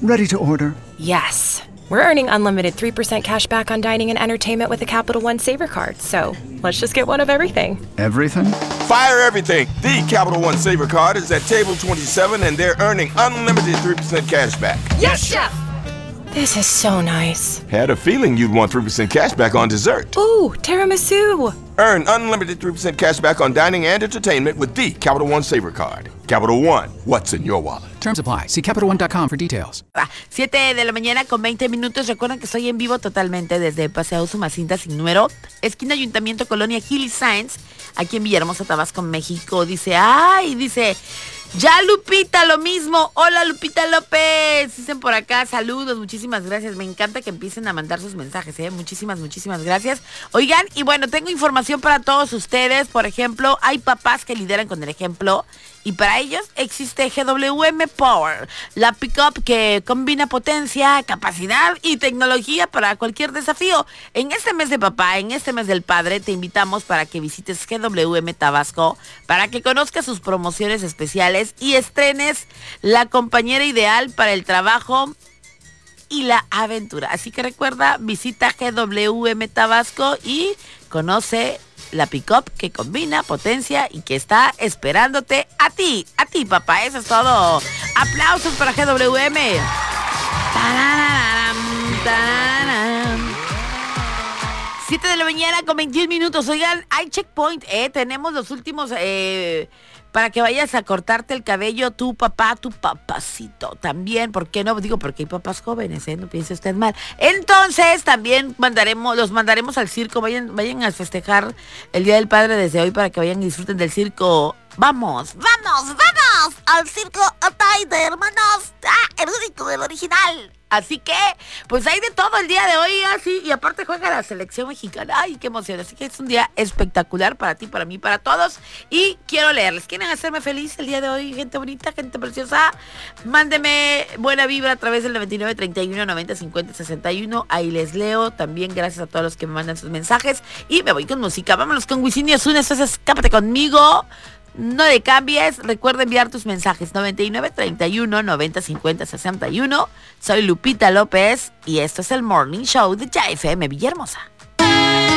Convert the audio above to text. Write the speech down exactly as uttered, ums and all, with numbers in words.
Ready to order. Yes. We're earning unlimited three percent cash back on dining and entertainment with a Capital One Saver card. So let's just get one of everything. Everything? Fire everything. The Capital One Saver card is at table twenty-seven and they're earning unlimited three percent cash back. Yes, Chef! This is so nice. Had a feeling you'd want three percent cash back on dessert. Ooh, tiramisu! Earn unlimited three percent cash back on dining and entertainment with the Capital One Saver card. Capital One, what's in your wallet? Terms apply. See Capital One dot com for details. siete de la mañana con veinte minutos. Recuerden que estoy en vivo totalmente desde Paseo Sumacinta sin número, esquina Ayuntamiento, Colonia Gil y Sáenz, aquí en Villahermosa, Tabasco, México. Dice, ay, dice... Ya Lupita, lo mismo. Hola Lupita López. Dicen por acá, saludos, muchísimas gracias. Me encanta que empiecen a mandar sus mensajes, ¿eh? Muchísimas, muchísimas gracias. Oigan, y bueno, tengo información para todos ustedes. Por ejemplo, hay papás que lideran con el ejemplo. Y para ellos existe G W M Power, la pick-up que combina potencia, capacidad y tecnología para cualquier desafío. En este mes de papá, en este mes del padre, te invitamos para que visites G W M Tabasco, para que conozcas sus promociones especiales y estrenes la compañera ideal para el trabajo y la aventura. Así que recuerda, visita G W M Tabasco y conoce la pick-up que combina potencia y que está esperándote a ti, a ti, papá. Eso es todo. Aplausos para G W M. Tarararán, tararán. siete de la mañana con veintiún minutos. Oigan, hay checkpoint, ¿eh? Tenemos los últimos... Eh, para que vayas a cortarte el cabello, tu papá, tu papacito. También, ¿por qué no? Digo, porque hay papás jóvenes, ¿eh? No piense usted mal. Entonces, también mandaremos, los mandaremos al circo. Vayan, vayan a festejar el Día del Padre desde hoy para que vayan y disfruten del circo. ¡Vamos! ¡Vamos! ¡Vamos! Al circo Otaide, hermanos. ¡Ah! El único, el original. Así que, pues hay de todo el día de hoy, así, y aparte juega la selección mexicana. ¡Ay, qué emoción! Así que es un día espectacular para ti, para mí, para todos. Y quiero leerles. ¿Quieren hacerme feliz el día de hoy, gente bonita, gente preciosa? Mándeme buena vibra a través del noventa y nueve, treinta y uno, noventa, cincuenta, sesenta y uno. Ahí les leo. También gracias a todos los que me mandan sus mensajes. Y me voy con música. Vámonos con Wisin y Yandel. Eso es Escápate Conmigo. No le cambies, recuerda enviar tus mensajes noventa y nueve, treinta y uno, noventa, cincuenta, sesenta y uno. Soy Lupita López y esto es el Morning Show de Ya F M Villahermosa.